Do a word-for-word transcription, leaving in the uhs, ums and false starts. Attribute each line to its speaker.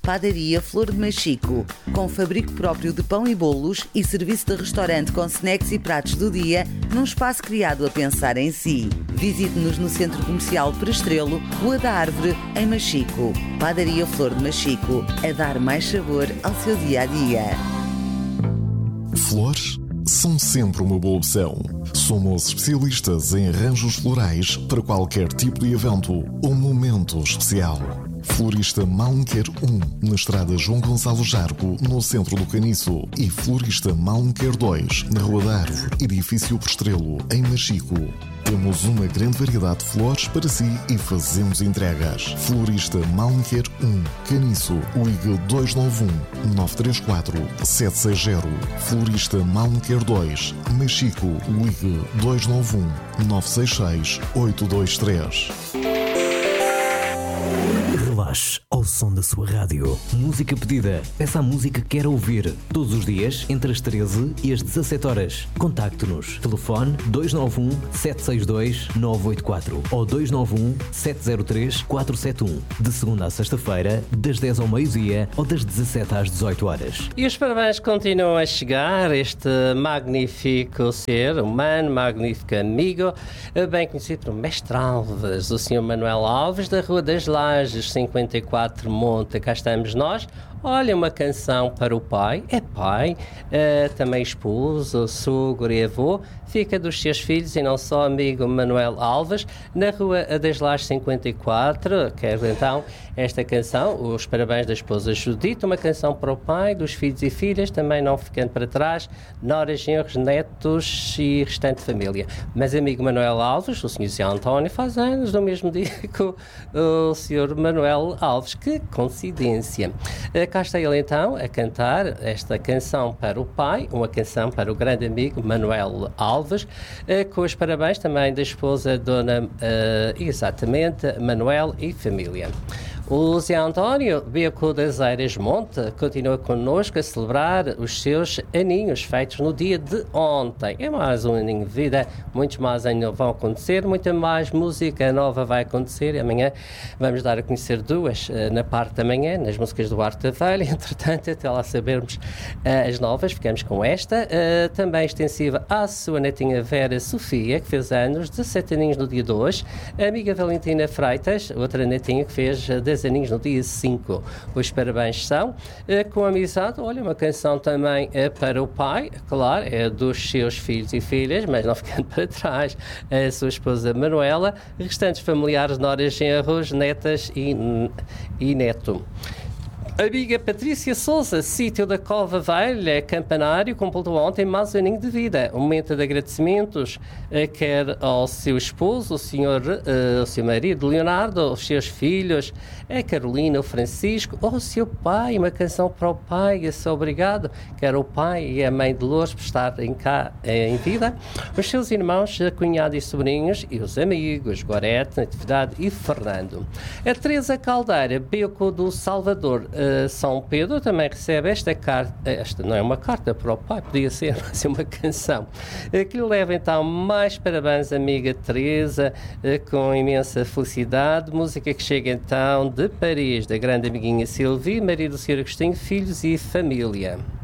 Speaker 1: Padaria Flor de Machico, com fabrico próprio de pão e bolos e serviço de restaurante com snacks e pratos do dia, num espaço criado a pensar em si. Visite-nos no Centro Comercial Prestrelo, Rua da Árvore, em Machico. Padaria Flor de Machico, a dar mais sabor ao seu dia-a-dia.
Speaker 2: Flores são sempre uma boa opção. Somos especialistas em arranjos florais para qualquer tipo de evento ou momento especial. Florista Malmequer um, na estrada João Gonçalo Jargo, no centro do Caniço. E Florista Malmequer dois, na Rua da Árvore, edifício Prestrelo, em Machico. Temos uma grande variedade de flores para si e fazemos entregas. Florista Malmequer um, Caniço, ligue dois nove um, nove três quatro, sete seis zero. Florista Malmequer dois, Machico, ligue dois nove um, nove seis seis, oito dois três.
Speaker 3: Relaxe ao som da sua rádio. Música pedida. Peça a música que quer ouvir. Todos os dias, entre as treze e as dezassete horas. Contacte-nos. Telefone dois nove um, sete seis dois, nove oito quatro ou dois nove um, sete zero três, quatro sete um. De segunda a sexta-feira, das dez ao meio-dia ou das dezassete às dezoito horas.
Speaker 4: E os parabéns continuam a chegar. Este magnífico ser humano, magnífico amigo, bem conhecido por Mestre Alves, o senhor Manuel Alves, da Rua das Lajes, cinquenta e quatro Monte. Cá estamos nós. Olha, uma canção para o pai, é pai, uh, também esposo, sogro e avô, fica dos seus filhos e não só, amigo Manuel Alves, na Rua das Lajes cinquenta e quatro. Quero então esta canção, os parabéns da esposa Judite, uma canção para o pai, dos filhos e filhas, também não ficando para trás, noras, genros, netos e restante família. Mas amigo Manuel Alves, o senhor Zé António, faz anos no mesmo dia que o, o senhor Manuel Alves. Que coincidência! Uh, Cá está ele então a cantar esta canção para o pai, uma canção para o grande amigo Manuel Alves, com os parabéns também da esposa Dona, uh, exatamente, Manuel e família. O Zé António Beco das Eiras Monte continua connosco a celebrar os seus aninhos feitos no dia de ontem. É mais um aninho de vida, muitos mais ainda vão acontecer, muita mais música nova vai acontecer. Amanhã vamos dar a conhecer duas uh, na parte da manhã, nas músicas do Arte da Velha. Entretanto, até lá sabermos uh, as novas, ficamos com esta. Uh, também extensiva à sua netinha Vera Sofia, que fez anos, dezassete aninhos no dia de hoje. A amiga Valentina Freitas, outra netinha que fez uh, dez aninhos no dia cinco. Os parabéns são uh, com amizade. Olha, uma canção também uh, para o pai, claro, é dos seus filhos e filhas, mas não ficando para trás, a sua esposa Manuela, restantes familiares, noras, genros, netas e, e neto. Amiga Patrícia Souza, sítio da Cova Velha, Campanário, completou ontem mais um aninho de vida. Um momento de agradecimentos, uh, quer ao seu esposo, o senhor, uh, ao seu marido Leonardo, aos seus filhos, a Carolina, o Francisco, ou ao seu pai, uma canção para o pai, a seu obrigado, quer o pai e a mãe de Lourdes por estarem cá uh, em vida, os seus irmãos, cunhados e sobrinhos, e os amigos, Gorete, Natividade e Fernando. A Teresa Caldeira, Beco do Salvador, Uh, São Pedro, também recebe esta carta, esta não é uma carta para o pai, podia ser, mas é uma canção, uh, que lhe leva então mais parabéns, amiga Teresa, uh, com imensa felicidade. Música que chega então de Paris, da grande amiguinha Silvia, marido do senhor Agostinho, filhos e família.